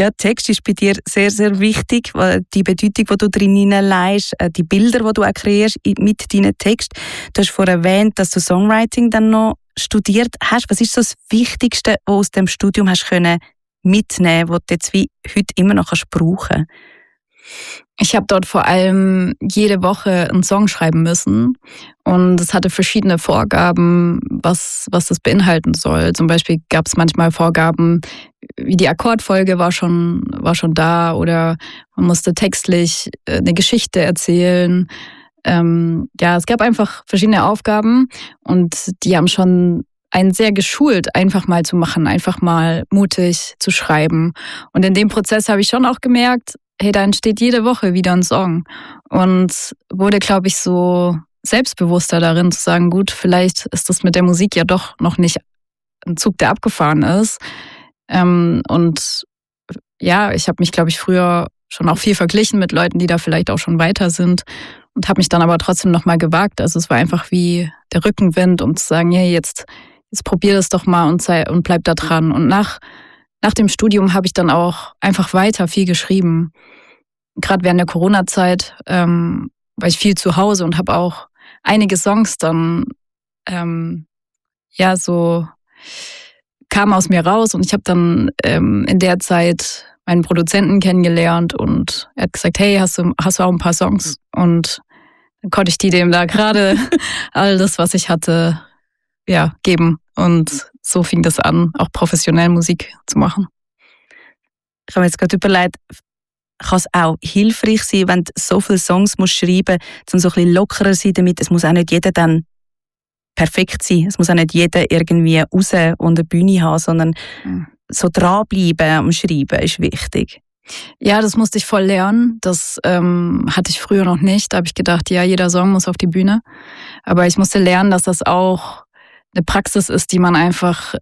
Ja, Text ist bei dir sehr, sehr wichtig. Die Bedeutung, die du drin hineinlegst, die Bilder, die du auch kreierst mit deinen Text. Du hast vorhin erwähnt, dass du Songwriting dann noch studiert hast. Was ist so das Wichtigste, was du aus dem Studium hast können mitnehmen, was du jetzt wie heute immer noch brauchen kannst? Ich habe dort vor allem jede Woche einen Song schreiben müssen und es hatte verschiedene Vorgaben, was das beinhalten soll. Zum Beispiel gab es manchmal Vorgaben, wie die Akkordfolge war schon da oder man musste textlich eine Geschichte erzählen. Es gab einfach verschiedene Aufgaben und die haben schon einen sehr geschult, einfach mal zu machen, einfach mal mutig zu schreiben. Und in dem Prozess habe ich schon auch gemerkt, hey, da entsteht jede Woche wieder ein Song. Und wurde, glaube ich, so selbstbewusster darin zu sagen, gut, vielleicht ist das mit der Musik ja doch noch nicht ein Zug, der abgefahren ist. Und ja, ich habe mich, glaube ich, früher schon auch viel verglichen mit Leuten, die da vielleicht auch schon weiter sind und habe mich dann aber trotzdem nochmal gewagt. Also es war einfach wie der Rückenwind, um zu sagen, hey, jetzt probier das doch mal und bleib da dran. Und nach dem Studium habe ich dann auch einfach weiter viel geschrieben. Gerade während der Corona-Zeit war ich viel zu Hause und habe auch einige Songs dann so kamen aus mir raus und ich habe dann in der Zeit meinen Produzenten kennengelernt und er hat gesagt, hey, hast du auch ein paar Songs? Und dann konnte ich dem da gerade all das, was ich hatte, geben. Und so fing das an, auch professionell Musik zu machen. Ich habe mir jetzt gerade überlegt, kann es auch hilfreich sein, wenn du so viele Songs musst schreiben musst, um so ein bisschen lockerer sein damit. Es muss auch nicht jeder dann perfekt sein. Es muss auch nicht jeder irgendwie raus und eine Bühne haben, sondern so dranbleiben am Schreiben ist wichtig. Ja, das musste ich voll lernen. Das hatte ich früher noch nicht. Da habe ich gedacht, ja, jeder Song muss auf die Bühne. Aber ich musste lernen, dass das auch eine Praxis ist, die man einfach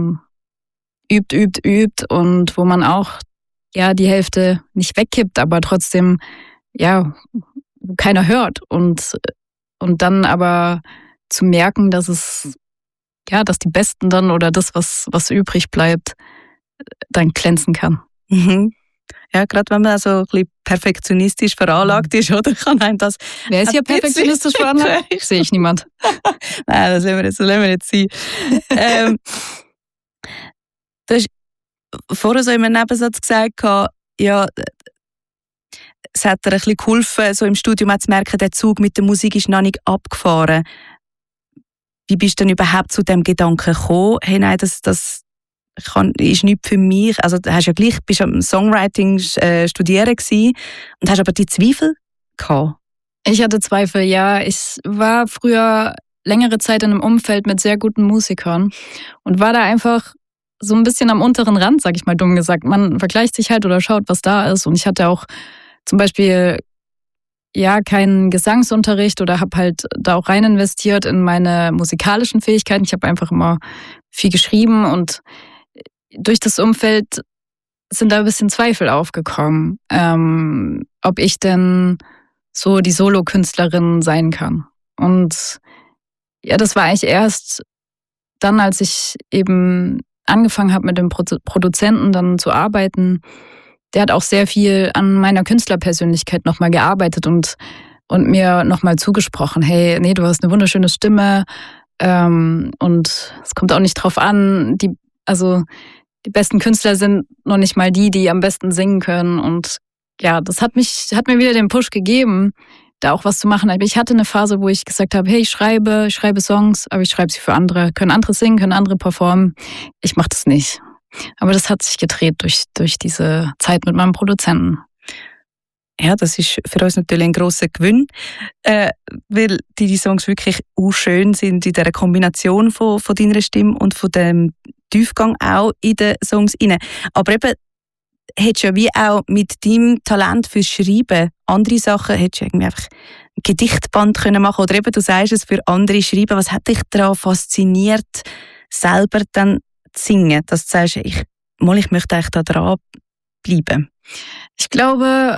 übt und wo man auch die Hälfte nicht wegkippt, aber trotzdem keiner hört. Und dann aber zu merken, dass die Besten dann oder das, was übrig bleibt, dann glänzen kann. Mhm. Ja, gerade wenn man so ein bisschen perfektionistisch veranlagt ist, oder? Kann einem das. Wer ist hier perfektionistisch veranlagt? Sehe ich niemand. Nein, das lassen wir jetzt sein. Du hast vorher so in einem Nebensatz gesagt, ja, es hat dir ein bisschen geholfen, so im Studium auch zu merken, der Zug mit der Musik ist noch nicht abgefahren. Wie bist du denn überhaupt zu dem Gedanken gekommen? Hey, nein, das ist nichts für mich. Also, du hast ja gleich, bist am Songwriting studieren gewesen und hast aber die Zweifel gehabt. Ich hatte Zweifel, ja. Ich war früher längere Zeit in einem Umfeld mit sehr guten Musikern und war da einfach so ein bisschen am unteren Rand, sag ich mal dumm gesagt. Man vergleicht sich halt oder schaut, was da ist. Und ich hatte auch zum Beispiel keinen Gesangsunterricht oder habe halt da auch rein investiert in meine musikalischen Fähigkeiten. Ich habe einfach immer viel geschrieben und durch das Umfeld sind da ein bisschen Zweifel aufgekommen, ob ich denn so die Solokünstlerin sein kann. Und ja, das war eigentlich erst dann, als ich eben angefangen habe, mit dem Produzenten dann zu arbeiten. Der hat auch sehr viel an meiner Künstlerpersönlichkeit nochmal gearbeitet und mir nochmal zugesprochen, hey, nee, du hast eine wunderschöne Stimme und es kommt auch nicht drauf an, die besten Künstler sind noch nicht mal die am besten singen können. Und ja, das hat mir wieder den Push gegeben, da auch was zu machen. Aber ich hatte eine Phase, wo ich gesagt habe, hey, ich schreibe Songs, aber ich schreibe sie für andere. Können andere singen, können andere performen. Ich mache das nicht. Aber das hat sich gedreht durch diese Zeit mit meinem Produzenten. Ja, das ist für uns natürlich ein grosser Gewinn, weil die Songs wirklich auch schön sind in dieser Kombination von deiner Stimme und von dem Tiefgang auch in den Songs rein. Aber eben, hättest du ja wie auch mit deinem Talent fürs Schreiben andere Sachen, hättest du irgendwie einfach ein Gedichtband können machen oder eben, du sagst es, für andere schreiben. Was hat dich daran fasziniert, selber dann zu singen, dass du sagst, ich möchte eigentlich da dran bleiben? Ich glaube,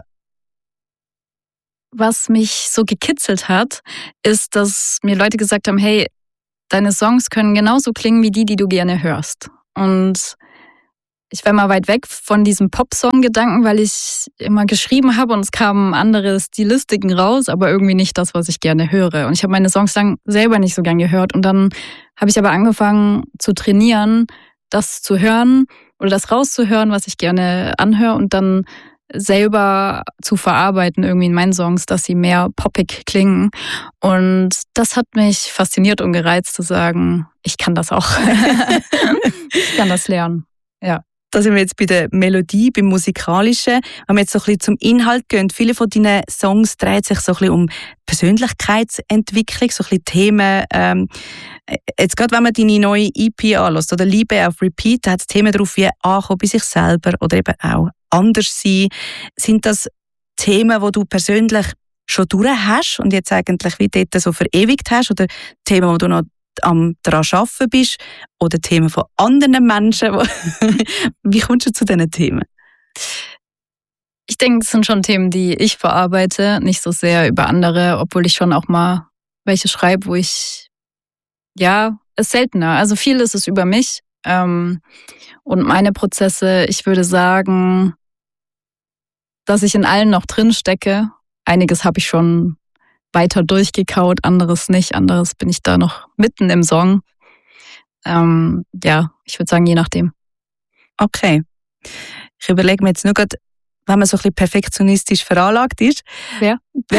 was mich so gekitzelt hat, ist, dass mir Leute gesagt haben, hey, deine Songs können genauso klingen wie die du gerne hörst. Und ich war mal weit weg von diesem Pop-Song-Gedanken, weil ich immer geschrieben habe und es kamen andere Stilistiken raus, aber irgendwie nicht das, was ich gerne höre. Und ich habe meine Songs dann selber nicht so gern gehört. Und dann habe ich aber angefangen zu trainieren, das zu hören oder das rauszuhören, was ich gerne anhöre und dann selber zu verarbeiten irgendwie in meinen Songs, dass sie mehr poppig klingen. Und das hat mich fasziniert und gereizt zu sagen, ich kann das auch. Ich kann das lernen. Ja. Da sind wir jetzt bei der Melodie, beim Musikalischen. Wenn wir jetzt so ein bisschen zum Inhalt gehen, viele von deinen Songs drehen sich so ein bisschen um Persönlichkeitsentwicklung, so ein bisschen Themen. Jetzt gerade, wenn man deine neue EP anhört, oder Liebe auf Repeat, da hat es Themen drauf wie Ankommen bei sich selber oder eben auch anders sein. Sind das Themen, die du persönlich schon durch hast und jetzt eigentlich wie dort so verewigt hast, oder Themen, die du noch am daran arbeiten bist, oder Themen von anderen Menschen? Wie kommst du zu diesen Themen? Ich denke, es sind schon Themen, die ich verarbeite, nicht so sehr über andere, obwohl ich schon auch mal welche schreibe, wo ich, ja, ist seltener. Also viel ist es über mich und meine Prozesse. Ich würde sagen, dass ich in allen noch drin stecke. Einiges habe ich schon weiter durchgekaut, anderes nicht. Anderes bin ich da noch mitten im Song. Ja, ich würde sagen, je nachdem. Okay. Ich überlege mir jetzt nur gerade, wenn man so ein bisschen perfektionistisch veranlagt ist, Wer?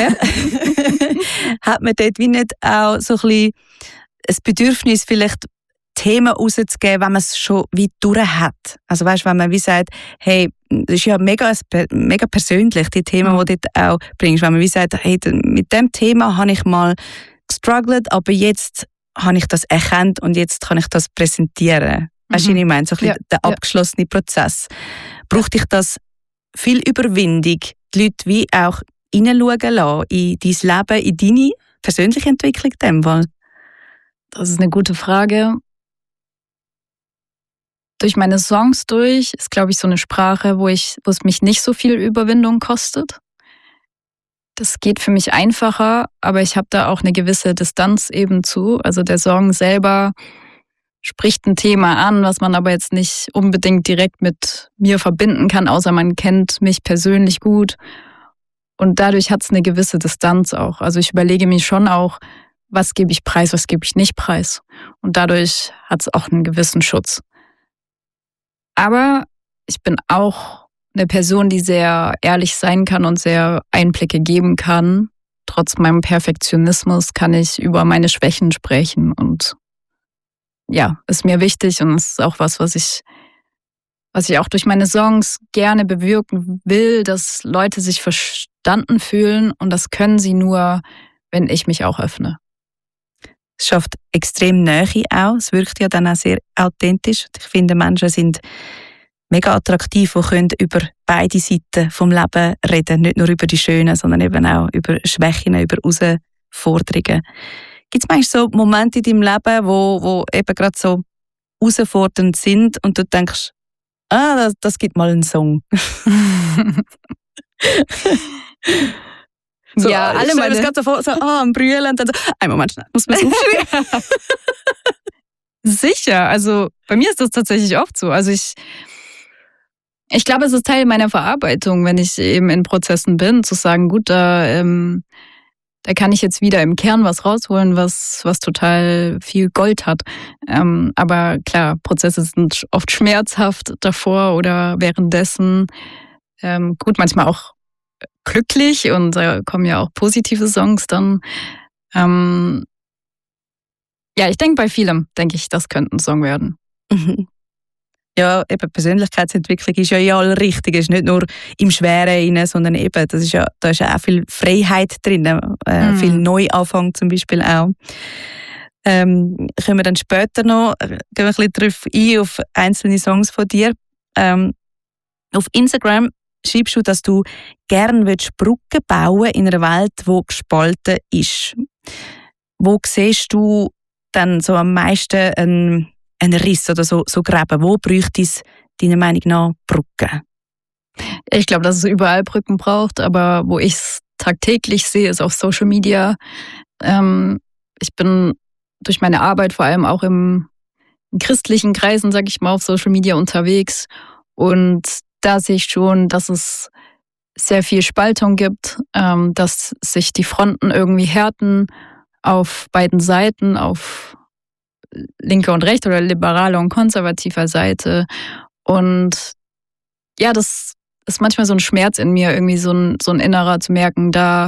Hat man dort wie nicht auch so ein bisschen ein Bedürfnis, vielleicht Themen rauszugeben, wenn man es schon wie durch hat? Also weißt, wenn man wie sagt, hey, das ist ja mega persönlich, die Themen, die du dort auch bringst. Wenn man wie sagt, hey, mit dem Thema habe ich mal gestruggelt, aber jetzt habe ich das erkannt und jetzt kann ich das präsentieren. Weißt du, was ich meine? So ein bisschen der abgeschlossene Prozess. Braucht dich das viel Überwindung, die Leute wie auch hineinschauen lassen in dein Leben, in deine persönliche Entwicklung in dem Fall? Das ist eine gute Frage. Durch meine Songs ist, glaube ich, so eine Sprache, wo es mich nicht so viel Überwindung kostet. Das geht für mich einfacher, aber ich habe da auch eine gewisse Distanz eben zu. Also der Song selber spricht ein Thema an, was man aber jetzt nicht unbedingt direkt mit mir verbinden kann, außer man kennt mich persönlich gut. Und dadurch hat es eine gewisse Distanz auch. Also ich überlege mir schon auch, was gebe ich preis, was gebe ich nicht preis. Und dadurch hat es auch einen gewissen Schutz. Aber ich bin auch eine Person, die sehr ehrlich sein kann und sehr Einblicke geben kann. Trotz meinem Perfektionismus kann ich über meine Schwächen sprechen und ja, ist mir wichtig und ist auch was ich auch durch meine Songs gerne bewirken will, dass Leute sich verstanden fühlen und das können sie nur, wenn ich mich auch öffne. Es schafft extrem Nähe auch. Es wirkt ja dann auch sehr authentisch. Ich finde, Menschen sind mega attraktiv, die können über beide Seiten vom Leben reden. Nicht nur über die Schönen, sondern eben auch über Schwächen, über Herausforderungen. Gibt es manchmal so Momente in deinem Leben, wo eben gerade so herausfordernd sind und du denkst, das gibt mal einen Song? So, ja, alle meine... Ich gerade so am Brüllen und dann so, einen Moment schnell, muss man es aufschreiben? Sicher, also bei mir ist das tatsächlich oft so. Also ich glaube, es ist Teil meiner Verarbeitung, wenn ich eben in Prozessen bin, zu sagen, gut, da kann ich jetzt wieder im Kern was rausholen, was total viel Gold hat. Aber klar, Prozesse sind oft schmerzhaft davor oder währenddessen. Gut, manchmal auch glücklich und da kommen ja auch positive Songs dann. Ja, ich denke bei vielem, das könnte ein Song werden. Mhm. Ja, eben Persönlichkeitsentwicklung ist ja in aller Richtung. Es ist nicht nur im Schweren rein, sondern eben, da ist ja auch viel Freiheit drin, viel Neuanfang zum Beispiel auch. Können wir dann später noch, gehen wir ein bisschen darauf ein, auf einzelne Songs von dir. Auf Instagram schreibst du, dass du gerne Brücken bauen in einer Welt, die gespalten ist. Wo siehst du dann so am meisten einen Riss oder so Gräben? Wo bräuchte es deiner Meinung nach Brücken? Ich glaube, dass es überall Brücken braucht, aber wo ich es tagtäglich sehe, ist auf Social Media. Ich bin durch meine Arbeit vor allem auch in christlichen Kreisen, sage ich mal, auf Social Media unterwegs Und da sehe ich schon, dass es sehr viel Spaltung gibt, dass sich die Fronten irgendwie härten auf beiden Seiten, auf linker und rechter oder liberaler und konservativer Seite. Und ja, das ist manchmal so ein Schmerz in mir, irgendwie so ein innerer zu merken, da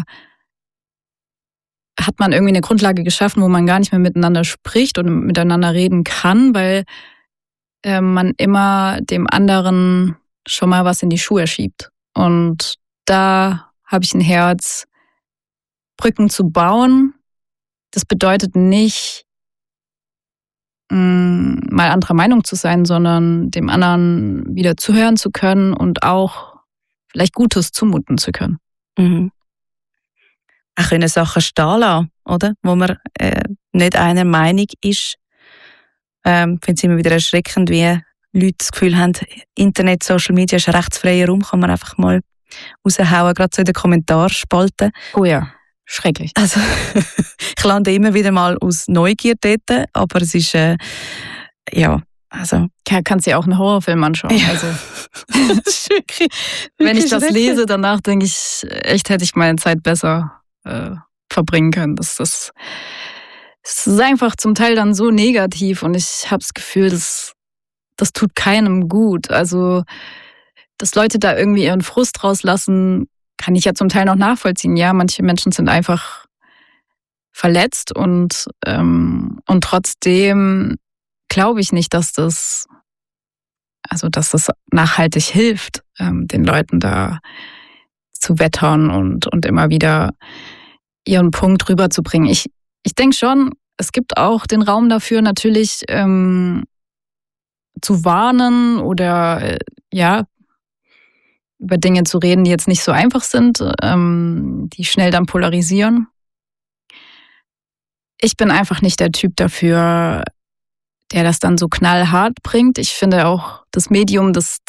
hat man irgendwie eine Grundlage geschaffen, wo man gar nicht mehr miteinander spricht und miteinander reden kann, weil man immer dem anderen schon mal was in die Schuhe schiebt. Und da habe ich ein Herz, Brücken zu bauen. Das bedeutet nicht, mal anderer Meinung zu sein, sondern dem anderen wieder zuhören zu können und auch vielleicht Gutes zumuten zu können. Mhm. Auch können Sachen stehen lassen, oder? Wo man nicht einer Meinung ist. Ich finde es immer wieder erschreckend, wie Leute das Gefühl haben, Internet, Social Media ist ein rechtsfreier Raum, kann man einfach mal raushauen, gerade so in den Kommentarspalten. Oh ja, schrecklich. Also, ich lande immer wieder mal aus Neugier dort, aber es ist, ja, also... Kannst du ja auch einen Horrorfilm anschauen. Ja. Also, Das ist wirklich wenn ich das schrecklich. lese, danach denke ich, echt hätte ich meine Zeit besser verbringen können. Es ist einfach zum Teil dann so negativ und ich habe das Gefühl, das tut keinem gut. Also, dass Leute da irgendwie ihren Frust rauslassen, kann ich ja zum Teil noch nachvollziehen. Ja, manche Menschen sind einfach verletzt und trotzdem glaube ich nicht, dass das nachhaltig hilft, den Leuten da zu wettern und immer wieder ihren Punkt rüberzubringen. Ich denke schon, es gibt auch den Raum dafür, natürlich zu warnen oder über Dinge zu reden, die jetzt nicht so einfach sind, die schnell dann polarisieren. Ich bin einfach nicht der Typ dafür, der das dann so knallhart bringt. Ich finde auch das Medium, das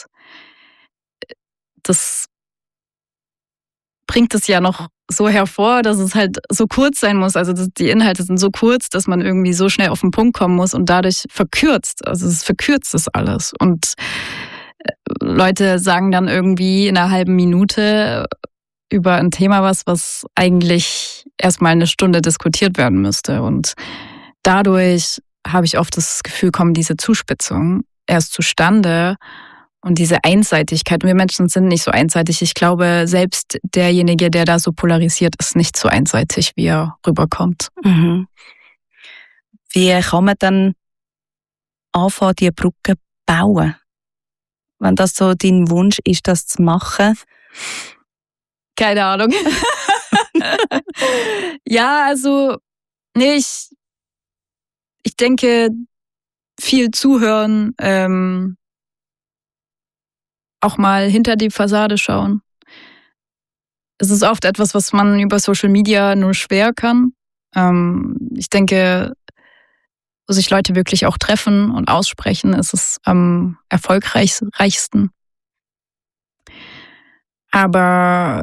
bringt es ja noch so hervor, dass es halt so kurz sein muss. Also die Inhalte sind so kurz, dass man irgendwie so schnell auf den Punkt kommen muss und dadurch verkürzt. Also es verkürzt das alles. Und Leute sagen dann irgendwie in einer halben Minute über ein Thema was eigentlich erstmal eine Stunde diskutiert werden müsste. Und dadurch habe ich oft das Gefühl, kommen diese Zuspitzungen erst zustande und diese Einseitigkeit. Und wir Menschen sind nicht so einseitig. Ich glaube, selbst derjenige, der da so polarisiert, ist nicht so einseitig, wie er rüberkommt. Mhm. Wie kann man dann anfangen, diese Brücke zu bauen? Wenn das so dein Wunsch ist, das zu machen? Keine Ahnung. Ja, also, nee, ich denke, viel zuhören, auch mal hinter die Fassade schauen. Es ist oft etwas, was man über Social Media nur schwer kann. Ich denke, wo sich Leute wirklich auch treffen und aussprechen, ist es am erfolgreichsten. Aber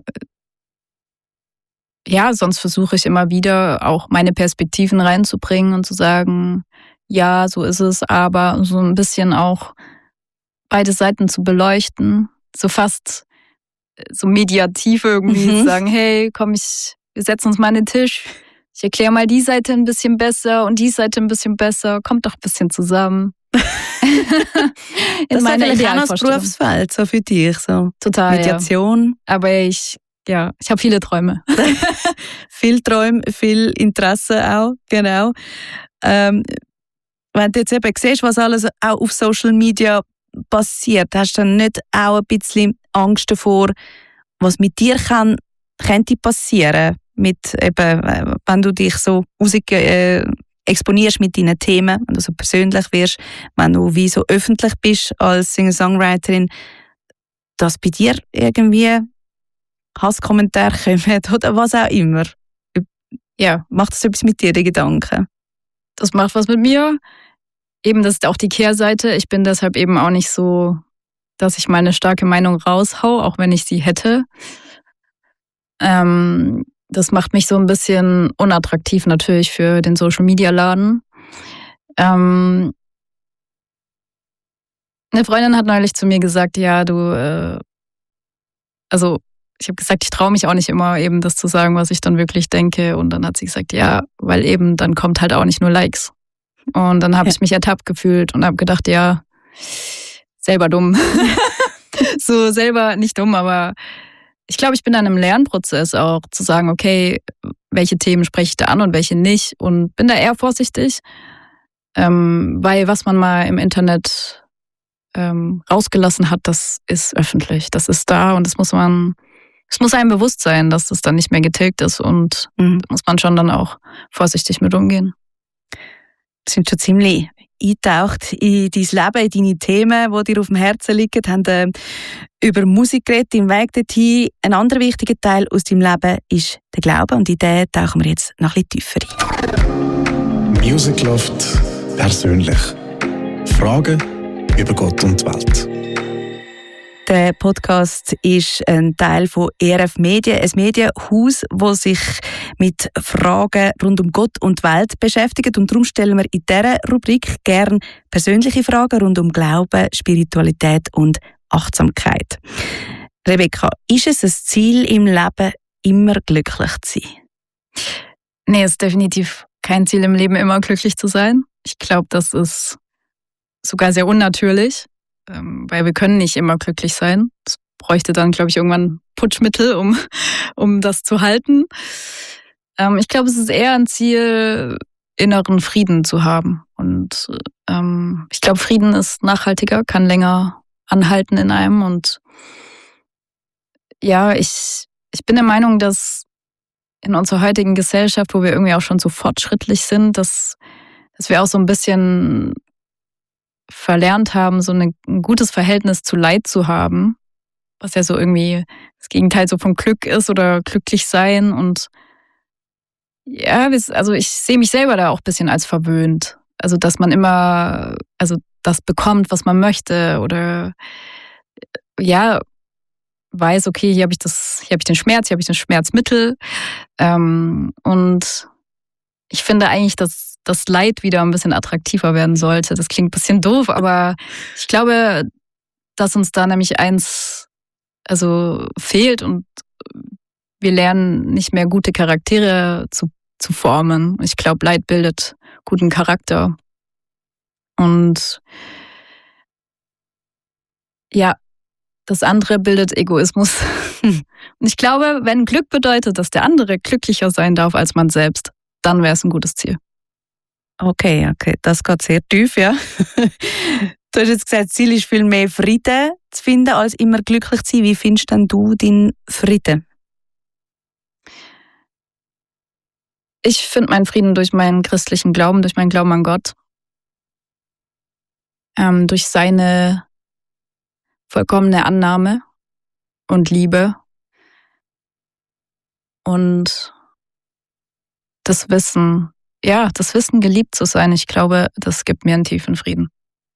ja, sonst versuche ich immer wieder auch meine Perspektiven reinzubringen und zu sagen, ja, so ist es, aber so ein bisschen auch beide Seiten zu beleuchten, so fast so mediativ irgendwie zu sagen, hey, komm, wir setzen uns mal an den Tisch, ich erkläre mal die Seite ein bisschen besser und die Seite ein bisschen besser, kommt doch ein bisschen zusammen. Das ist vielleicht auch das Berufsfeld so für dich, so total, Mediation. Ja. Aber ich habe viele Träume. Viel Träume, viel Interesse auch, genau. Wenn du jetzt eben siehst, was alles auch auf Social Media passiert, hast du dann nicht auch ein bisschen Angst davor, was mit dir könnte passieren, mit eben, wenn du dich so exponierst mit deinen Themen, wenn du so persönlich wirst, wenn du wie so öffentlich bist als Singer-Songwriterin, dass bei dir irgendwie Hasskommentare kommen oder was auch immer. Ja, macht das etwas mit dir, die Gedanken? Das macht was mit mir. Eben, das ist auch die Kehrseite. Ich bin deshalb eben auch nicht so, dass ich meine starke Meinung raushau, auch wenn ich sie hätte. Das macht mich so ein bisschen unattraktiv natürlich für den Social-Media-Laden. Eine Freundin hat neulich zu mir gesagt, ja, also ich habe gesagt, ich traue mich auch nicht immer eben das zu sagen, was ich dann wirklich denke. Und dann hat sie gesagt, ja, weil eben dann kommt halt auch nicht nur Likes. Und dann habe ich mich ertappt gefühlt und habe gedacht, ja, selber dumm. So selber nicht dumm, aber ich glaube, ich bin dann im Lernprozess auch zu sagen, okay, welche Themen spreche ich da an und welche nicht. Und bin da eher vorsichtig, weil was man mal im Internet rausgelassen hat, das ist öffentlich. Das ist da und es muss einem bewusst sein, dass das dann nicht mehr getilgt ist und da muss man schon dann auch vorsichtig mit umgehen. Wir sind schon ziemlich eingetaucht in dein Leben, in deine Themen, die dir auf dem Herzen liegen. Wir haben über Musik geredet, im Weg dorthin. Ein anderer wichtiger Teil aus deinem Leben ist der Glaube und in den tauchen wir jetzt noch ein bisschen tiefer ein. Music Loft persönlich. Fragen über Gott und die Welt. Der Podcast ist ein Teil von ERF Medien, ein Medienhaus, das sich mit Fragen rund um Gott und die Welt beschäftigt. Und darum stellen wir in dieser Rubrik gerne persönliche Fragen rund um Glauben, Spiritualität und Achtsamkeit. Rebecca, ist es ein Ziel im Leben, immer glücklich zu sein? Nee, es ist definitiv kein Ziel im Leben, immer glücklich zu sein. Ich glaube, das ist sogar sehr unnatürlich. Weil wir können nicht immer glücklich sein. Es bräuchte dann, glaube ich, irgendwann Putschmittel, um das zu halten. Ich glaube, es ist eher ein Ziel, inneren Frieden zu haben. Und ich glaube, Frieden ist nachhaltiger, kann länger anhalten in einem. Und ja, ich bin der Meinung, dass in unserer heutigen Gesellschaft, wo wir irgendwie auch schon so fortschrittlich sind, dass wir auch so ein bisschen verlernt haben, so ein gutes Verhältnis zu Leid zu haben, was ja so irgendwie das Gegenteil so von Glück ist oder glücklich sein. Und ja, also ich sehe mich selber da auch ein bisschen als verwöhnt. Also dass man immer, also das bekommt, was man möchte oder ja, weiß, okay, hier habe ich den Schmerz, hier habe ich das Schmerzmittel. Und ich finde eigentlich, dass das Leid wieder ein bisschen attraktiver werden sollte. Das klingt ein bisschen doof, aber ich glaube, dass uns da nämlich eins fehlt und wir lernen nicht mehr gute Charaktere zu formen. Ich glaube, Leid bildet guten Charakter. Und ja, das andere bildet Egoismus. Und ich glaube, wenn Glück bedeutet, dass der andere glücklicher sein darf als man selbst, dann wäre es ein gutes Ziel. Okay, das geht sehr tief, ja. Du hast jetzt gesagt, das Ziel ist viel mehr Frieden zu finden, als immer glücklich zu sein. Wie findest denn du deinen Frieden? Ich finde meinen Frieden durch meinen christlichen Glauben, durch meinen Glauben an Gott, durch seine vollkommene Annahme und Liebe und das Wissen, geliebt zu sein, ich glaube, das gibt mir einen tiefen Frieden.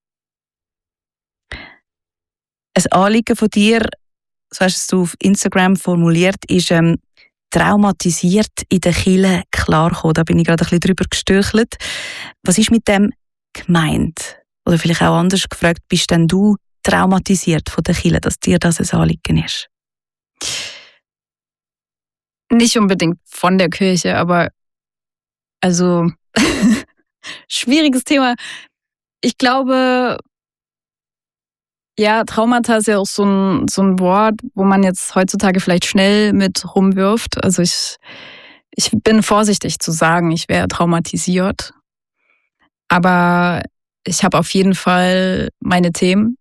Ein Anliegen von dir, so hast du es auf Instagram formuliert, ist traumatisiert in der Kirche klarkommen. Da bin ich gerade ein bisschen drüber gestürchelt. Was ist mit dem gemeint? Oder vielleicht auch anders gefragt, bist denn du traumatisiert von der Kirche, dass dir das ein Anliegen ist? Nicht unbedingt von der Kirche, aber schwieriges Thema. Ich glaube, ja, Traumata ist ja auch so ein Wort, wo man jetzt heutzutage vielleicht schnell mit rumwirft. Also ich bin vorsichtig zu sagen, ich wäre traumatisiert. Aber ich habe auf jeden Fall meine Themen.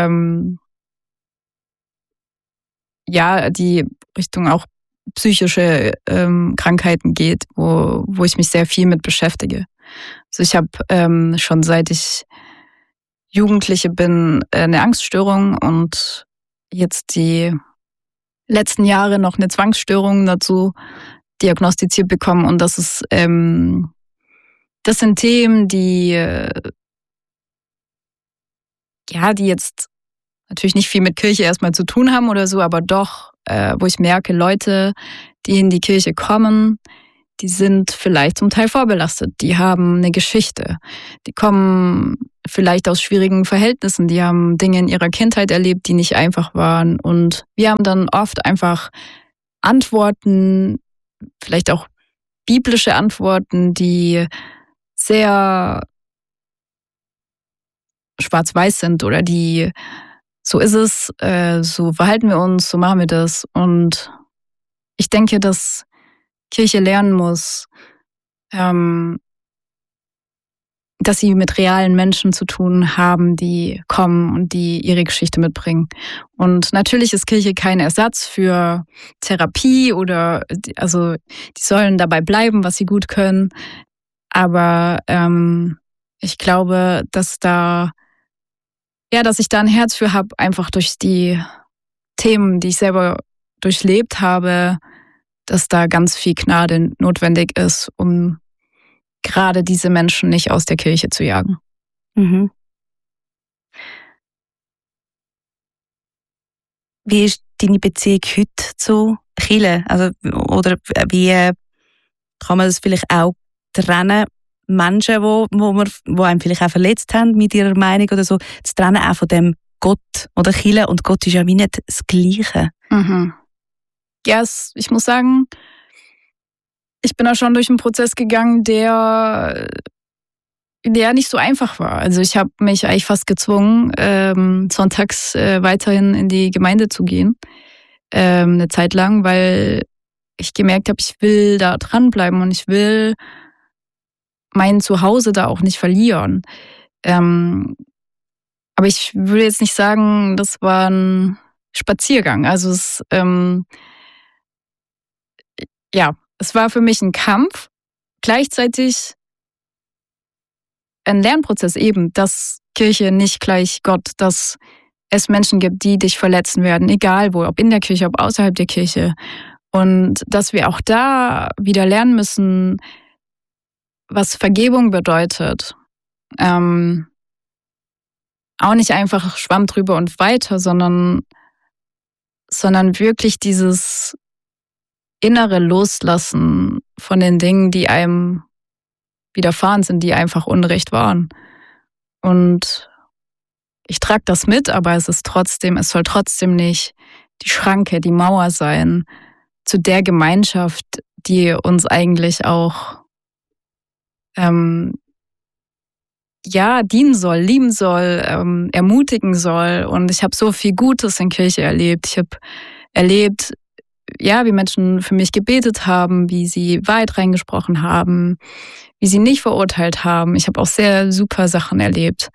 Die Richtung auch psychische Krankheiten geht, wo ich mich sehr viel mit beschäftige. Also ich habe schon seit ich Jugendliche bin eine Angststörung und jetzt die letzten Jahre noch eine Zwangsstörung dazu diagnostiziert bekommen und das ist das sind Themen, die jetzt natürlich nicht viel mit Kirche erstmal zu tun haben oder so, aber doch, wo ich merke, Leute, die in die Kirche kommen, die sind vielleicht zum Teil vorbelastet, die haben eine Geschichte, die kommen vielleicht aus schwierigen Verhältnissen, die haben Dinge in ihrer Kindheit erlebt, die nicht einfach waren. Und wir haben dann oft einfach Antworten, vielleicht auch biblische Antworten, die sehr schwarz-weiß sind oder die, so ist es, so verhalten wir uns, so machen wir das. Und ich denke, dass Kirche lernen muss, dass sie mit realen Menschen zu tun haben, die kommen und die ihre Geschichte mitbringen. Und natürlich ist Kirche kein Ersatz für Therapie oder, also die sollen dabei bleiben, was sie gut können. Aber ich glaube, dass ich da ein Herz für habe, einfach durch die Themen, die ich selber durchlebt habe, dass da ganz viel Gnade notwendig ist, um gerade diese Menschen nicht aus der Kirche zu jagen. Mhm. Wie ist deine Beziehung heute zu Kirche? Also, oder wie kann man das vielleicht auch trennen? Menschen, die einem vielleicht auch verletzt haben mit ihrer Meinung oder so, zu trennen auch von dem Gott oder Kirche. Und Gott ist ja wie nicht das Gleiche. Mhm. Ja, ich muss sagen, ich bin da schon durch einen Prozess gegangen, der nicht so einfach war. Also ich habe mich eigentlich fast gezwungen, sonntags weiterhin in die Gemeinde zu gehen, eine Zeit lang, weil ich gemerkt habe, ich will da dranbleiben und ich will mein Zuhause da auch nicht verlieren. Aber ich würde jetzt nicht sagen, das war ein Spaziergang. Also es war für mich ein Kampf, gleichzeitig ein Lernprozess eben, dass Kirche nicht gleich Gott, dass es Menschen gibt, die dich verletzen werden, egal wo, ob in der Kirche, ob außerhalb der Kirche. Und dass wir auch da wieder lernen müssen, was Vergebung bedeutet. Auch nicht einfach Schwamm drüber und weiter, sondern wirklich dieses innere Loslassen von den Dingen, die einem widerfahren sind, die einfach Unrecht waren. Und ich trage das mit, aber es soll trotzdem nicht die Schranke, die Mauer sein zu der Gemeinschaft, die uns eigentlich auch dienen soll, lieben soll, ermutigen soll. Und ich habe so viel Gutes in Kirche erlebt. Ich habe erlebt, wie Menschen für mich gebetet haben, wie sie Wahrheit reingesprochen haben, wie sie nicht verurteilt haben. Ich habe auch sehr super Sachen erlebt,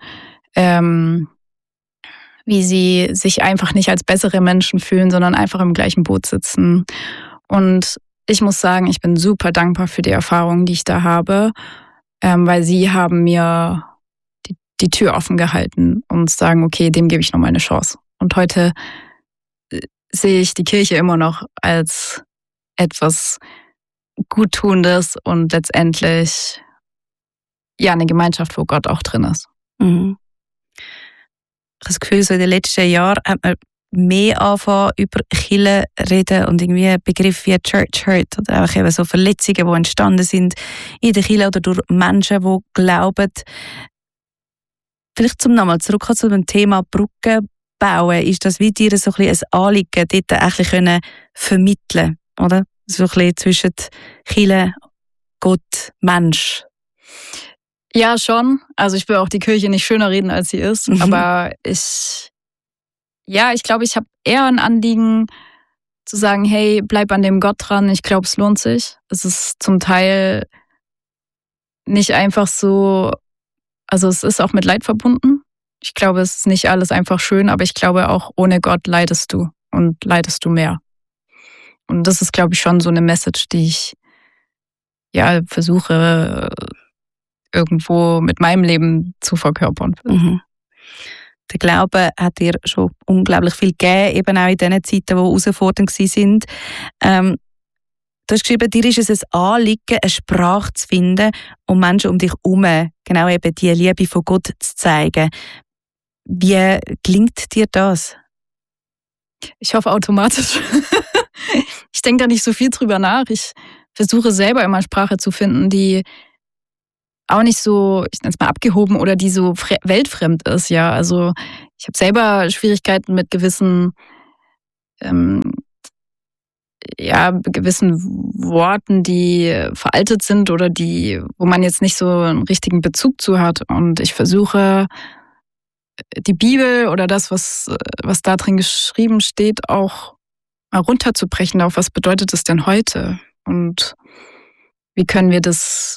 wie sie sich einfach nicht als bessere Menschen fühlen, sondern einfach im gleichen Boot sitzen. Und ich muss sagen, ich bin super dankbar für die Erfahrungen, die ich da habe, weil sie haben mir die Tür offen gehalten und sagen, okay, dem gebe ich noch mal eine Chance. Und heute sehe ich die Kirche immer noch als etwas Guttunendes und letztendlich eine Gemeinschaft, wo Gott auch drin ist. Mhm. Ich habe das Gefühl, so in den letzten Jahren hat man mehr anfangen über Kirche reden und irgendwie Begriffe wie Church Hurt oder einfach eben so Verletzungen, die entstanden sind in der Kirche oder durch Menschen, die glauben. Vielleicht nochmal zurück zu dem Thema Brücken bauen. Ist das wie dir so ein bisschen ein Anliegen, dort eigentlich vermitteln, oder? So ein bisschen zwischen Kirche, Gott, Mensch. Ja, schon. Also ich will auch die Kirche nicht schöner reden, als sie ist. Mhm. Aber ich glaube, ich habe eher ein Anliegen zu sagen, hey, bleib an dem Gott dran. Ich glaube, es lohnt sich. Es ist zum Teil nicht einfach so, also es ist auch mit Leid verbunden. Ich glaube, es ist nicht alles einfach schön, aber ich glaube auch, ohne Gott leidest du und leidest du mehr. Und das ist, glaube ich, schon so eine Message, die ich versuche irgendwo mit meinem Leben zu verkörpern. Mhm. Der Glaube hat dir schon unglaublich viel gegeben, eben auch in den Zeiten, die herausfordernd waren. Du hast geschrieben, dir ist es ein Anliegen, eine Sprache zu finden, um Menschen um dich herum genau eben die Liebe von Gott zu zeigen. Wie gelingt dir das? Ich hoffe automatisch. Ich denke da nicht so viel drüber nach. Ich versuche selber immer Sprache zu finden, die auch nicht so, ich nenne es mal abgehoben oder die so weltfremd ist, ja. Also ich habe selber Schwierigkeiten mit gewissen gewissen Worten, die veraltet sind oder wo man jetzt nicht so einen richtigen Bezug zu hat. Und ich versuche, die Bibel oder das, was da drin geschrieben steht, auch mal runterzubrechen auf, was bedeutet es denn heute? Und wie können wir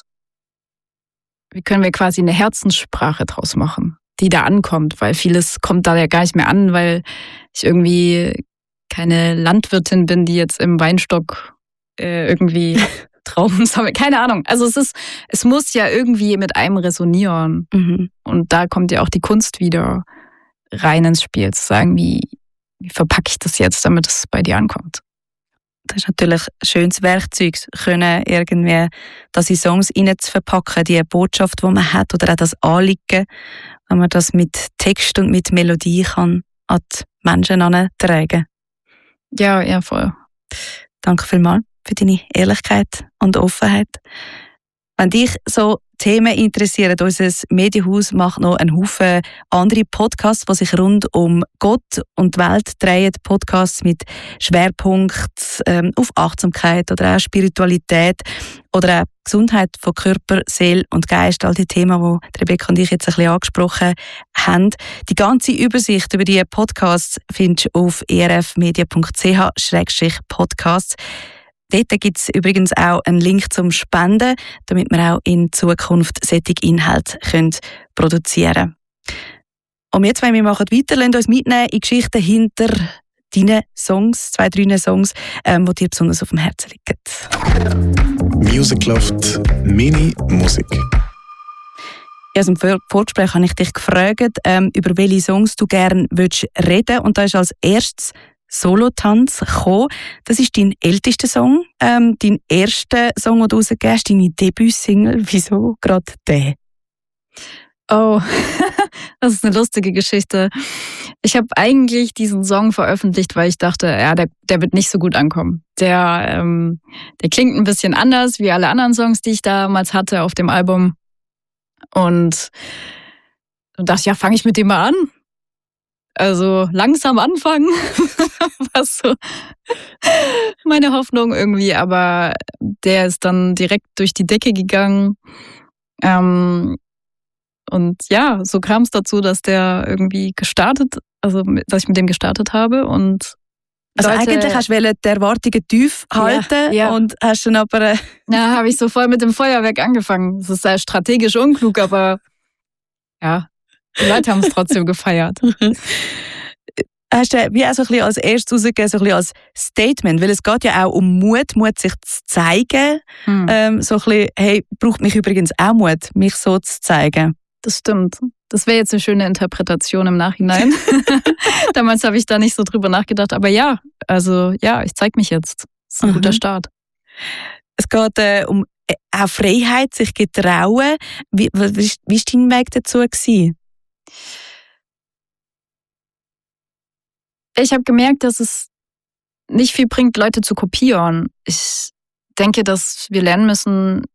quasi eine Herzenssprache draus machen, die da ankommt? Weil vieles kommt da ja gar nicht mehr an, weil ich irgendwie keine Landwirtin bin, die jetzt im Weinstock irgendwie Trauben sammelt. Keine Ahnung. Also es muss ja irgendwie mit einem resonieren. Mhm. Und da kommt ja auch die Kunst wieder rein ins Spiel, zu sagen, wie verpacke ich das jetzt, damit es bei dir ankommt. Das ist natürlich ein schönes Werkzeug, können irgendwie das in Songs rein zu verpacken, die Botschaft, die man hat, oder auch das Anliegen, wenn man das mit Text und mit Melodie kann an die Menschen herantragen. Ja, voll. Danke vielmals für deine Ehrlichkeit und Offenheit. Wenn dich so Themen interessieren, unser Medienhaus macht noch einen Haufen andere Podcasts, die sich rund um Gott und die Welt drehen. Podcasts mit Schwerpunkt auf Achtsamkeit oder auch Spiritualität oder auch Gesundheit von Körper, Seele und Geist. All die Themen, die Rebecca und ich jetzt ein bisschen angesprochen haben. Die ganze Übersicht über die Podcasts findest du auf erfmedia.ch/podcasts. Dort gibt es übrigens auch einen Link zum Spenden, damit wir auch in Zukunft solche Inhalte produzieren können. Und jetzt, wenn wir weiter, lasst uns mitnehmen in Geschichten hinter deinen Songs, 2-3 Songs, die dir besonders auf dem Herzen liegen. Music Loft Mini Musik. Ja, also im Vorgespräch habe ich dich gefragt, über welche Songs du gerne reden willst. Und da ist als erstes Solotanz gekommen. Das ist dein ältester Song, dein erster Song, den du rausgegeben hast, deine Debütsingle. Wieso gerade der? Oh, das ist eine lustige Geschichte. Ich habe eigentlich diesen Song veröffentlicht, weil ich dachte, ja, der wird nicht so gut ankommen. Der klingt ein bisschen anders wie alle anderen Songs, die ich damals hatte auf dem Album. Und dachte, ja, fange ich mit dem mal an. Also langsam anfangen, war so meine Hoffnung irgendwie, aber der ist dann direkt durch die Decke gegangen. Und ja, so kam es dazu, dass der irgendwie dass ich mit dem gestartet habe. Und also eigentlich hast du die Erwartungen tief halten und hast dann aber... Ja, habe ich so voll mit dem Feuerwerk angefangen. Das ist sehr strategisch unklug, aber ja, die Leute haben es trotzdem gefeiert. Hast du wie auch so ein bisschen als erstes rausgegeben, so ein bisschen als Statement, weil es geht ja auch um Mut sich zu zeigen. So ein bisschen, hey, braucht mich übrigens auch Mut, mich so zu zeigen. Das stimmt. Das wäre jetzt eine schöne Interpretation im Nachhinein. Damals habe ich da nicht so drüber nachgedacht, aber ja, ich zeige mich jetzt. Das ist ein guter Start. Es geht um auch Freiheit, sich getrauen. Wie war dein Weg dazu gewesen? Ich habe gemerkt, dass es nicht viel bringt, Leute zu kopieren. Ich denke, dass wir lernen müssen,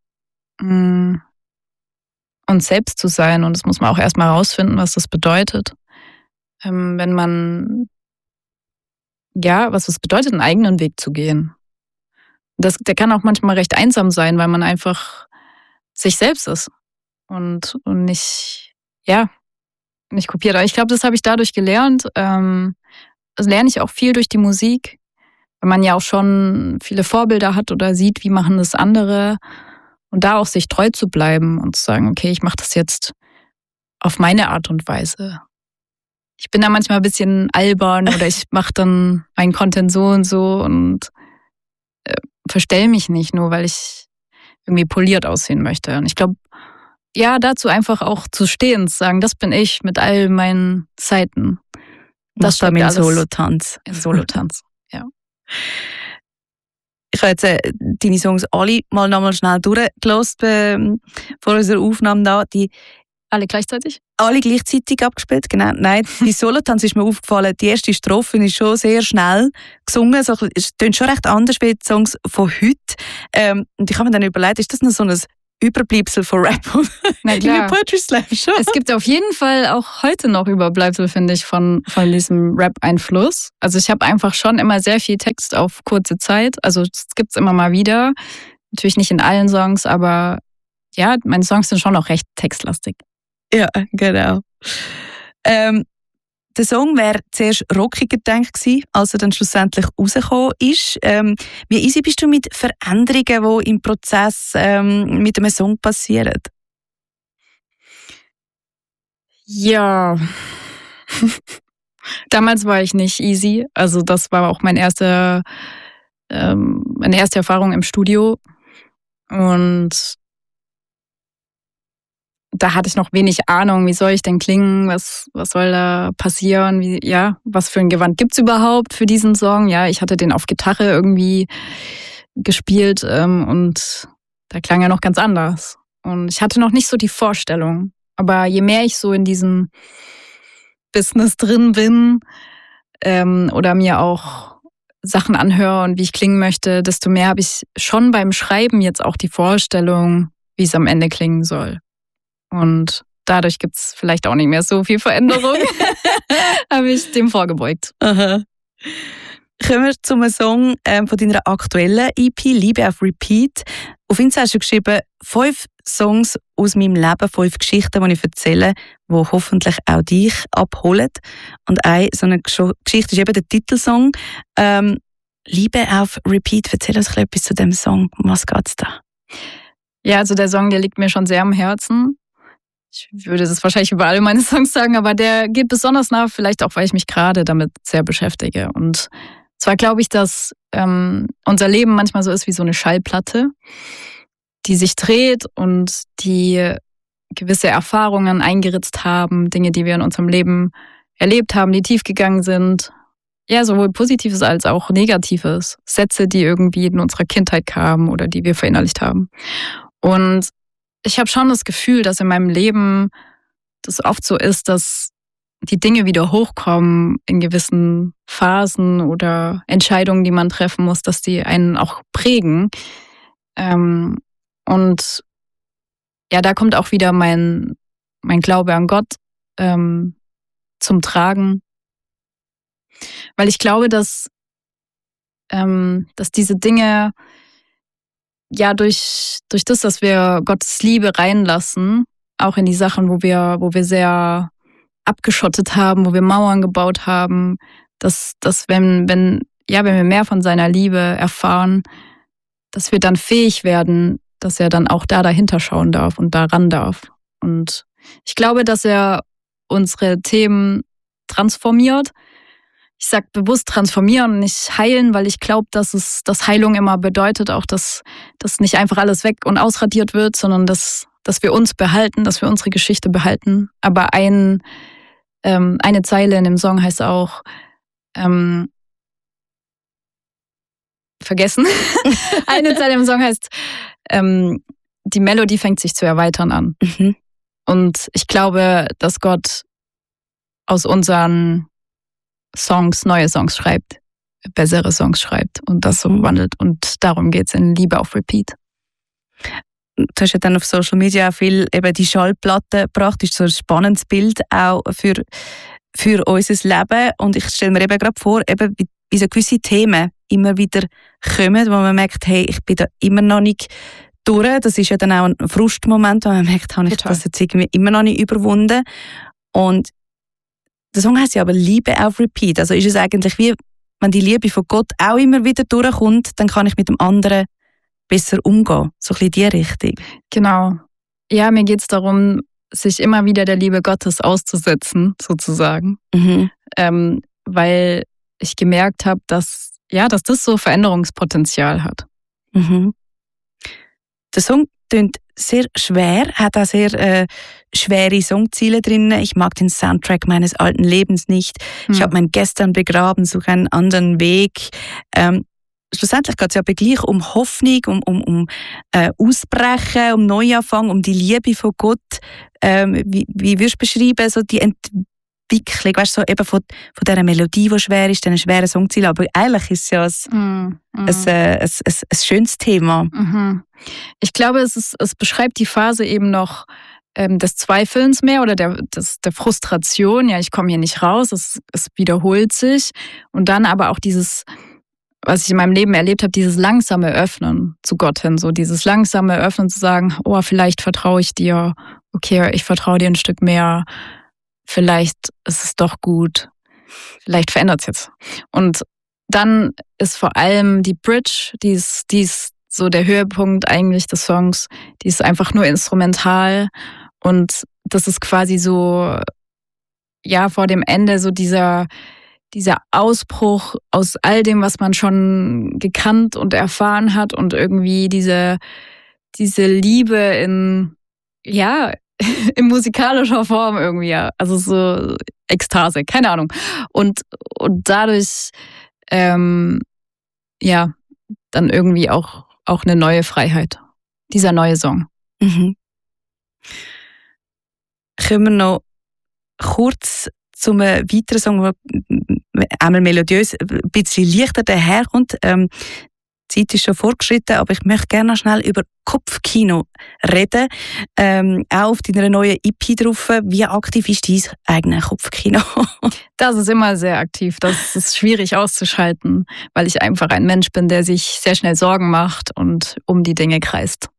uns selbst zu sein. Und das muss man auch erstmal herausfinden, was das bedeutet. Wenn man, was es bedeutet, einen eigenen Weg zu gehen. Der kann auch manchmal recht einsam sein, weil man einfach sich selbst ist und nicht kopiert. Aber ich glaube, das habe ich dadurch gelernt. Das lerne ich auch viel durch die Musik, weil man ja auch schon viele Vorbilder hat oder sieht, wie machen das andere. Und da auch sich treu zu bleiben und zu sagen, okay, ich mache das jetzt auf meine Art und Weise. Ich bin da manchmal ein bisschen albern oder ich mache dann meinen Content so und verstell mich nicht, nur weil ich irgendwie poliert aussehen möchte. Und ich glaube, dazu einfach auch zu stehen, zu sagen, das bin ich mit all meinen Seiten. Das steckt alles Solotanz. In Solotanz, ja. Ich habe jetzt deine Songs alle nochmal schnell durchgelassen vor unserer Aufnahme da. Die Alle gleichzeitig? Alle gleichzeitig abgespielt, genau. Nein, bei Solotanz ist mir aufgefallen, die erste Strophe ist schon sehr schnell gesungen. So, es klingt schon recht anders wie die Songs von heute. Und ich habe mir dann überlegt, ist das noch so ein Überbleibsel von Rap? Na klar. Poetry Slam schon. Es gibt auf jeden Fall auch heute noch Überbleibsel, finde ich, von diesem Rap-Einfluss. Also ich habe einfach schon immer sehr viel Text auf kurze Zeit. Also das gibt es immer mal wieder. Natürlich nicht in allen Songs, aber ja, meine Songs sind schon auch recht textlastig. Ja, genau. Der Song wäre zuerst rockiger gedacht gewesen, als er dann schlussendlich rausgekommen ist. Wie easy bist du mit Veränderungen, die im Prozess mit einem Song passieren? Ja, damals war ich nicht easy. Also das war auch meine erste Erfahrung im Studio. Und da hatte ich noch wenig Ahnung, wie soll ich denn klingen, was soll da passieren, was für ein Gewand gibt's überhaupt für diesen Song. Ja, ich hatte den auf Gitarre irgendwie gespielt und da klang er noch ganz anders. Und ich hatte noch nicht so die Vorstellung. Aber je mehr ich so in diesem Business drin bin oder mir auch Sachen anhöre und wie ich klingen möchte, desto mehr habe ich schon beim Schreiben jetzt auch die Vorstellung, wie es am Ende klingen soll. Und dadurch gibt es vielleicht auch nicht mehr so viel Veränderung. Habe ich dem vorgebeugt. Aha. Kommen wir zum Song von deiner aktuellen EP, «Liebe auf Repeat». Auf Insta hast du geschrieben, 5 Songs aus meinem Leben, 5 Geschichten, die ich erzähle, die hoffentlich auch dich abholen. Und eine so eine Geschichte ist eben der Titelsong. «Liebe auf Repeat». Erzähl uns etwas zu dem Song. Um was geht es da? Ja, also der Song, der liegt mir schon sehr am Herzen. Ich würde das wahrscheinlich über alle meine Songs sagen, aber der geht besonders nah, vielleicht auch, weil ich mich gerade damit sehr beschäftige. Und zwar glaube ich, dass unser Leben manchmal so ist wie so eine Schallplatte, die sich dreht und die gewisse Erfahrungen eingeritzt haben, Dinge, die wir in unserem Leben erlebt haben, die tief gegangen sind. Ja, sowohl Positives als auch Negatives. Sätze, die irgendwie in unserer Kindheit kamen oder die wir verinnerlicht haben. Und ich habe schon das Gefühl, dass in meinem Leben das oft so ist, dass die Dinge wieder hochkommen in gewissen Phasen oder Entscheidungen, die man treffen muss, dass die einen auch prägen. Und ja, da kommt auch wieder mein Glaube an Gott zum Tragen. Weil ich glaube, dass diese Dinge ja durch das, dass wir Gottes Liebe reinlassen, auch in die Sachen, wo wir sehr abgeschottet haben, wo wir Mauern gebaut haben, dass wenn wir mehr von seiner Liebe erfahren, dass wir dann fähig werden, dass er dann auch dahinter schauen darf und da ran darf. Und ich glaube, dass er unsere Themen transformiert. Ich sage bewusst transformieren und nicht heilen, weil ich glaube, dass Heilung immer bedeutet, auch dass nicht einfach alles weg und ausradiert wird, sondern dass wir uns behalten, dass wir unsere Geschichte behalten. Aber eine Zeile in dem Song heißt auch vergessen. Eine Zeile im Song heißt die Melodie fängt sich zu erweitern an. Mhm. Und ich glaube, dass Gott aus unseren Songs neue Songs schreibt, bessere Songs schreibt und das so wandelt. Und darum geht es in Liebe auf Repeat. Du hast ja dann auf Social Media auch viel eben die Schallplatte gebracht. Das ist so ein spannendes Bild auch für unser Leben. Und ich stelle mir eben gerade vor, eben wie so gewisse Themen immer wieder kommen, wo man merkt, hey, ich bin da immer noch nicht durch. Das ist ja dann auch ein Frustmoment, wo man merkt, habe ich das jetzt irgendwie immer noch nicht überwunden. Und der Song heisst ja aber Liebe auf Repeat. Also ist es eigentlich wie, wenn die Liebe von Gott auch immer wieder durchkommt, dann kann ich mit dem anderen besser umgehen. So ein bisschen die Richtung. Genau. Ja, mir geht es darum, sich immer wieder der Liebe Gottes auszusetzen, sozusagen. Mhm. Weil ich gemerkt habe, dass das so Veränderungspotenzial hat. Mhm. Der Song klingt sehr schwer, hat auch sehr schwere Songziele drin. Ich mag den Soundtrack meines alten Lebens nicht. Ich habe mein Gestern begraben, suche einen anderen Weg. schlussendlich geht es ja aber gleich um Hoffnung, um Ausbrechen, um Neuanfang, um die Liebe von Gott. Wie würdest du beschreiben, so die Entwicklung, weißt du, so eben von dieser Melodie, die schwer ist, diesen schweren Songziel, aber eigentlich ist es ja ein schönes Thema. Ich glaube, es beschreibt die Phase eben noch des Zweifelns mehr oder der Frustration. Ja, ich komme hier nicht raus, es wiederholt sich. Und dann aber auch dieses, was ich in meinem Leben erlebt habe, dieses langsame Öffnen zu Gott hin. So dieses langsame Öffnen zu sagen, oh, vielleicht vertraue ich dir. Okay, ich vertraue dir ein Stück mehr. Vielleicht ist es doch gut. Vielleicht verändert es jetzt. Und dann ist vor allem die Bridge, die ist so der Höhepunkt eigentlich des Songs. Die ist einfach nur instrumental. Und das ist quasi so, ja, vor dem Ende so dieser Ausbruch aus all dem, was man schon gekannt und erfahren hat und irgendwie diese Liebe in musikalischer Form irgendwie, ja. Also so Ekstase, keine Ahnung. Und dadurch, dann irgendwie auch eine neue Freiheit. Dieser neue Song. Können wir noch kurz zum weiteren Song, der einmal melodiös, ein bisschen leichter daherkommt. Die Zeit ist schon fortgeschritten, aber ich möchte gerne noch schnell über Kopfkino reden. Auch auf deiner neuen EP drauf. Wie aktiv ist dein eigenes Kopfkino? Das ist immer sehr aktiv. Das ist schwierig auszuschalten, weil ich einfach ein Mensch bin, der sich sehr schnell Sorgen macht und um die Dinge kreist.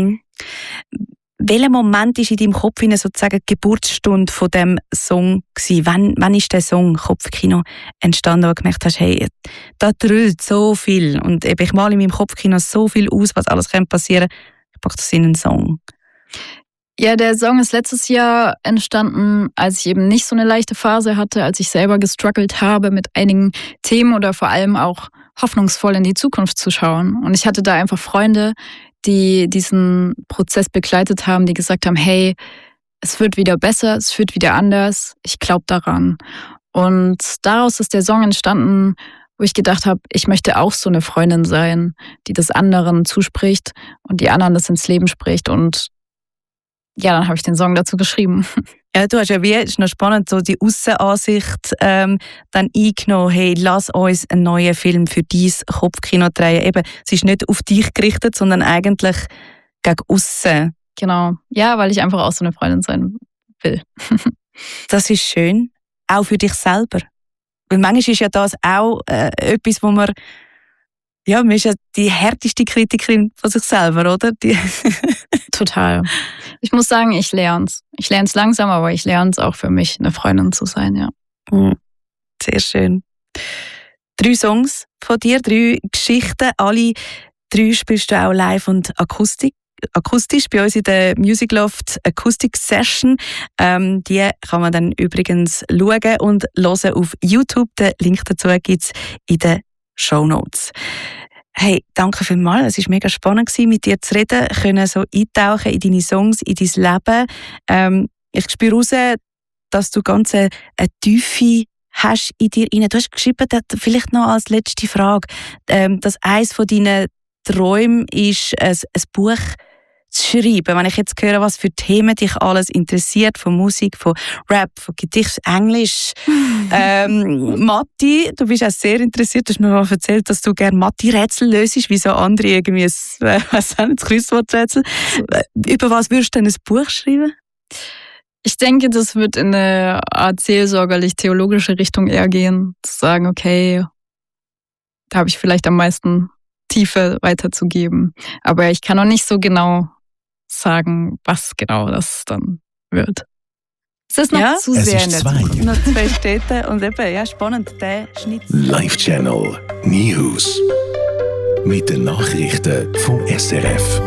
Welcher Moment ist in deinem Kopf sozusagen die Geburtsstunde von dem Song gewesen? Wann ist der Song Kopfkino entstanden, wo du gemerkt hast, hey, da dröhlt so viel und eben, ich male in meinem Kopfkino so viel aus, was alles passieren kann. Ich packe das in einen Song. Ja, der Song ist letztes Jahr entstanden, als ich eben nicht so eine leichte Phase hatte, als ich selber gestruggelt habe mit einigen Themen oder vor allem auch hoffnungsvoll in die Zukunft zu schauen. Und ich hatte da einfach Freunde, die diesen Prozess begleitet haben, die gesagt haben, hey, es wird wieder besser, es wird wieder anders, ich glaube daran. Und daraus ist der Song entstanden, wo ich gedacht habe, ich möchte auch so eine Freundin sein, die das anderen zuspricht und die anderen das ins Leben spricht. Und ja, dann habe ich den Song dazu geschrieben. Ja, du hast ja, ist noch spannend, so die Aussenansicht dann eingenommen, hey, lass uns einen neuen Film für dein Kopfkino drehen. Eben, es ist nicht auf dich gerichtet, sondern eigentlich gegen aussen. Genau, ja, weil ich einfach auch so eine Freundin sein will. Das ist schön, auch für dich selber. Weil manchmal ist ja das auch etwas, wo man ist ja die härteste Kritikerin von sich selber, oder? Total. Ich muss sagen, ich lerne es. Ich lerne es langsam, aber ich lerne es auch für mich, eine Freundin zu sein, ja. Sehr schön. 3 Songs von dir, 3 Geschichten. Alle 3 spielst du auch live und akustisch bei uns in der Music Loft Acoustic Session. Die kann man dann übrigens schauen und hören auf YouTube. Den Link dazu gibt es in den Shownotes. Hey, danke vielmals. Es war mega spannend, mit dir zu reden, können so eintauchen in deine Songs, in dein Leben. Ich spüre raus, dass du ganz eine Tiefe hast in dir rein. Du hast geschrieben, vielleicht noch als letzte Frage, dass eines von deinen Träumen ist, ein Buch zu schreiben. Wenn ich jetzt höre, was für Themen dich alles interessiert, von Musik, von Rap, von Gedicht, Englisch, Mathe, du bist auch sehr interessiert. Du hast mir mal erzählt, dass du gerne Mathe-Rätsel löst, wie so andere irgendwie ein Kreuzworträtsel. Über was würdest du denn ein Buch schreiben? Ich denke, das wird in eine Art seelsorgerlich-theologische Richtung eher gehen. Zu sagen, okay, da habe ich vielleicht am meisten Tiefe weiterzugeben. Aber ich kann noch nicht so genau sagen, was genau das dann wird. Es ist noch zu sehr in der Zukunft. Noch 2 Städte und eben, spannend, der Schnitt. Live Channel News mit den Nachrichten vom SRF.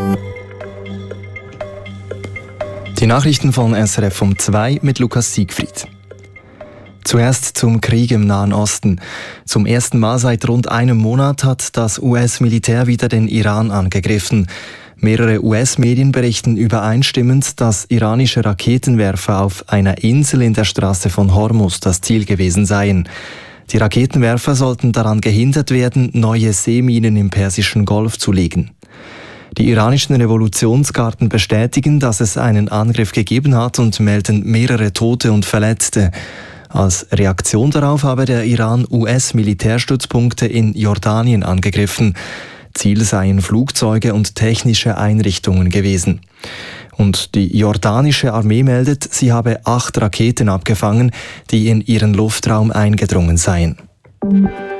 Die Nachrichten von SRF um 2 mit Lukas Siegfried. Zuerst zum Krieg im Nahen Osten. Zum ersten Mal seit rund einem Monat hat das US-Militär wieder den Iran angegriffen. Mehrere US-Medien berichten übereinstimmend, dass iranische Raketenwerfer auf einer Insel in der Straße von Hormuz das Ziel gewesen seien. Die Raketenwerfer sollten daran gehindert werden, neue Seeminen im Persischen Golf zu legen. Die iranischen Revolutionsgarden bestätigen, dass es einen Angriff gegeben hat und melden mehrere Tote und Verletzte. Als Reaktion darauf habe der Iran US-Militärstützpunkte in Jordanien angegriffen. Ziel seien Flugzeuge und technische Einrichtungen gewesen. Und die jordanische Armee meldet, sie habe 8 Raketen abgefangen, die in ihren Luftraum eingedrungen seien.